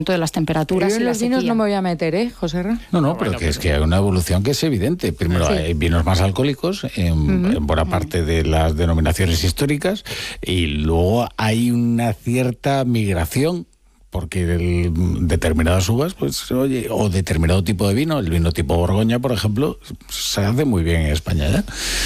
de las temperaturas. Yo en y los la vinos sequía. no me voy a meter, Joserra. No, pero que es que hay una evolución que es evidente. Primero, Sí. hay vinos más alcohólicos en buena parte de las denominaciones históricas, y luego hay una cierta migración, porque determinadas uvas, pues oye, o determinado tipo de vino, el vino tipo Borgoña, por ejemplo, se hace muy bien en España ya.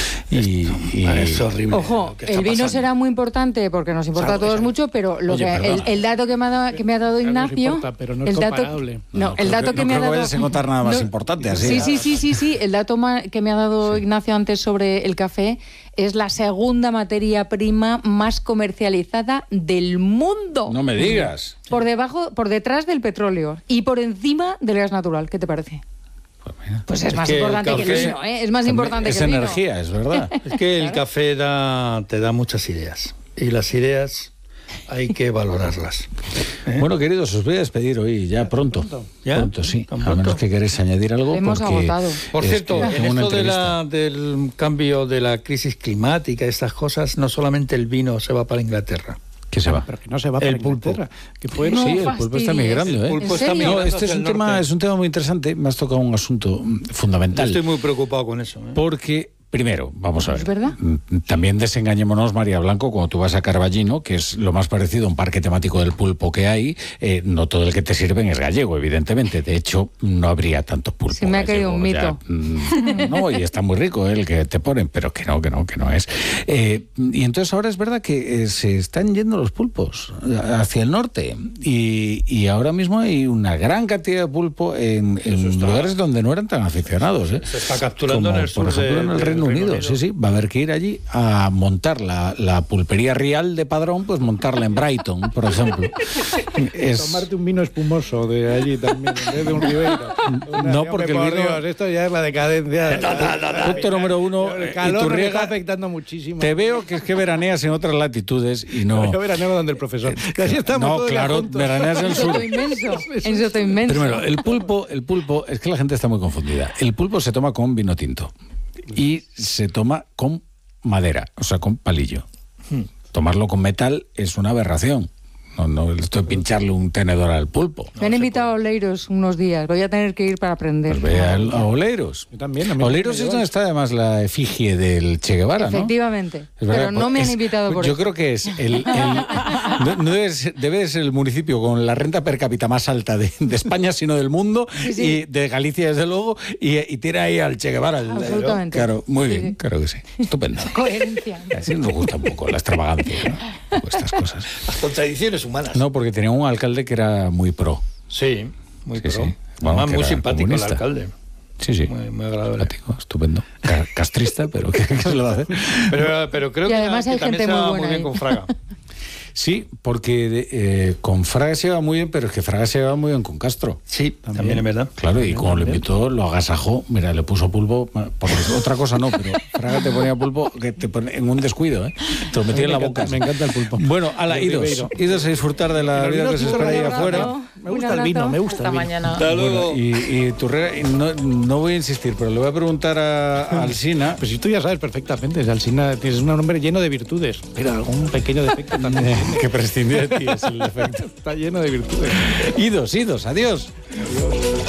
Y Es horrible. Ojo, lo que el está vino pasando. será muy importante porque nos importa a todos mucho, pero Oye, perdona. el dato que me ha dado Claro, nos Ignacio, importa, pero no es el dato, comparable. el dato que me ha dado, vayas a encontrar nada más no, importante así. Sí, el dato que me ha dado Ignacio antes sobre el café es la segunda materia prima más comercializada del mundo. No me digas. Por detrás del petróleo y por encima del gas natural. ¿Qué te parece? Pues es más que el importante que el café vino, ¿eh? Es más importante es que el vino. energía, es verdad. Es que el café te da muchas ideas. Y las ideas hay que valorarlas. Bueno, queridos, os voy a despedir hoy, ya pronto. ¿Ya? Pronto, sí. ¿Tan A pronto? menos que queréis añadir algo. Hemos porque agotado. Por es cierto, que en tengo una esto entrevista. del cambio de la crisis climática, estas cosas, no solamente el vino se va para Inglaterra. ¿Qué se va? Pero que no se va para El pulpo. Inglaterra. Que puede No Sí, el pulpo está fastidies. migrando, ¿eh? El pulpo ¿En está serio? migrando No, este hacia es un el norte. tema muy interesante. Me has tocado un asunto Yo fundamental. estoy muy preocupado con eso. Porque, primero, vamos a ver. ¿Es verdad? También desengañémonos, María Blanco, cuando tú vas a Carballino, que es lo más parecido a un parque temático del pulpo que hay, no todo el que te sirven es gallego, evidentemente. De hecho, no habría tanto pulpo. Se me ha caído un gallego, mito. no, y está muy rico el que te ponen, pero que no es. Y entonces ahora es verdad que se están yendo los pulpos hacia el norte. Y ahora mismo hay una gran cantidad de pulpo en lugares donde no eran tan aficionados. Se está capturando Como, en el sur por ejemplo, en el del Reino Unido. Unido. Sí, va a haber que ir allí a montar la pulpería real de Padrón, pues montarla en Brighton, por ejemplo. Tomarte un vino espumoso de allí también, en vez de un Ribeira. No, porque el vino- Dios, esto ya es la decadencia. Punto número uno, El calor nos Iturriaga, está afectando muchísimo. te veo que es que veraneas en otras latitudes y no... Yo veraneo donde el profesor. Y así estamos No, todos ya claro, juntos. veraneas en el sur. Soto inmenso. En Soto inmenso. Primero, el pulpo, es que la gente está muy confundida. El pulpo se toma con vino tinto y se toma con madera, o sea, con palillo. Tomarlo con metal es una aberración. No estoy pincharle un tenedor al pulpo. Me han invitado a Oleiros unos días. Voy a tener que ir para aprender. Pues ve a Oleiros. Yo también. a mí Oleiros me es llevan. donde está además la efigie del Che Guevara, ¿no? Efectivamente. Es verdad, Pero no me han es- invitado por Yo eso. creo que es no debe de ser el municipio con la renta per cápita más alta de España, sino del mundo, Sí. y de Galicia, desde luego, y tiene ahí al Che Guevara. Absolutamente. Claro, muy Sí, bien, sí. claro que sí. Estupendo. Coherencia. Así nos gusta un poco la extravagancia, ¿no? Un poco estas cosas. Las contradicciones humanas. No, porque tenía un alcalde que era muy pro. Sí, muy Sí, pro. sí. Bueno, Además, que muy era simpático comunista. el alcalde. Sí. Muy agradable. Simpático, estupendo. Castrista, pero ¿qué se le va a hacer? Pero creo Y que, además que hay también gente se muy va buena muy bien ahí. con Fraga. Sí, porque con Fraga se va muy bien, pero es que Fraga se va muy bien con Castro. Sí, también es verdad. Claro, y como lo invitó, lo agasajó, mira, le puso pulpo, porque otra cosa no, pero Fraga te ponía pulpo que te pone en un descuido, ¿eh? Te lo metía en la boca. Me encanta el pulpo. Bueno, ala, El idos Ribeiro. a disfrutar de la Los vida vinos que se tintos espera ahí no me afuera. gustan. Me gusta el vino, me gusta el Hasta vino. mañana. Hasta luego. Bueno, y Turrera, no voy a insistir, pero le voy a preguntar a Alsina. Pues si tú ya sabes perfectamente, Alsina, tienes un hombre lleno de virtudes, pero algún pequeño defecto también. Que prescindir de ti es el defecto. Está lleno de virtudes. Idos, adiós.